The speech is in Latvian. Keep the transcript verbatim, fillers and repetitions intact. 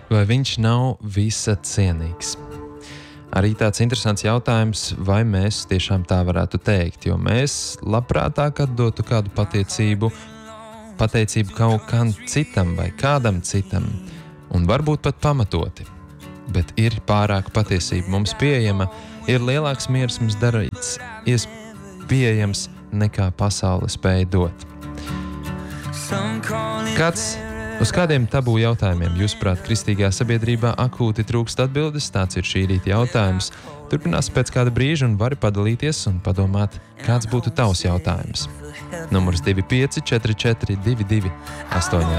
Vai viņš nav visa cienīgs? Arī tāds interesants jautājums, vai mēs tiešām tā varētu teikt, jo mēs labprātāk atdotu kādu patiecību, pateicību kaut kam citam vai kādam citam, un varbūt pat pamatoti. Bet ir pārāk patiesība mums pieejama, ir lielāks miers mums darīts, ies pieejams nekā pasaule spēja dot. Kāds Uz kādiem tabū jautājumiem, jūsuprāt, kristīgajā sabiedrībā akūti trūkst atbildes? Tāds ir šī rīta jautājums. Turpinās pēc kāda brīža un vari padalīties un padomāt, kāds būtu tavs jautājums. Numurs divi pieci četri četri divi divi astoņi